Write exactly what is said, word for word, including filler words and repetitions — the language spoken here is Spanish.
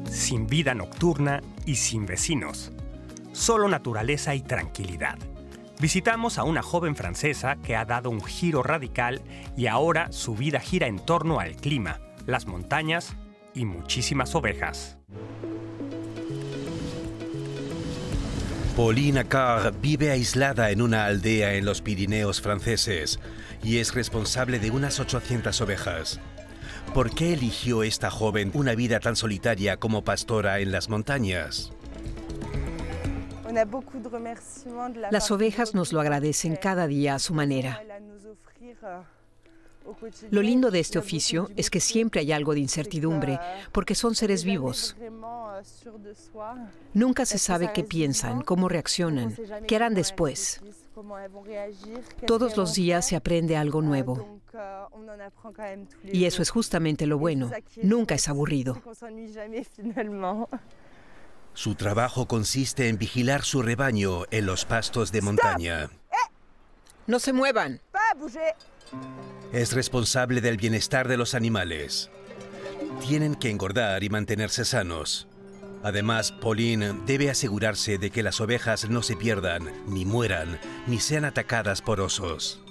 sin vida nocturna y sin vecinos. Solo naturaleza y tranquilidad. Visitamos a una joven francesa que ha dado un giro radical y ahora su vida gira en torno al clima, las montañas y muchísimas ovejas. Pauline Accard vive aislada en una aldea en los Pirineos franceses y es responsable de unas ochocientas ovejas. ¿Por qué eligió esta joven una vida tan solitaria como pastora en las montañas? Las ovejas nos lo agradecen cada día a su manera. Lo lindo de este oficio es que siempre hay algo de incertidumbre, porque son seres vivos. Nunca se sabe qué piensan, cómo reaccionan, qué harán después. Todos los días se aprende algo nuevo. Y eso es justamente lo bueno. Nunca es aburrido. Su trabajo consiste en vigilar su rebaño en los pastos de montaña. ¡No se muevan! Es responsable del bienestar de los animales. Tienen que engordar y mantenerse sanos. Además, Pauline debe asegurarse de que las ovejas no se pierdan, ni mueran, ni sean atacadas por osos.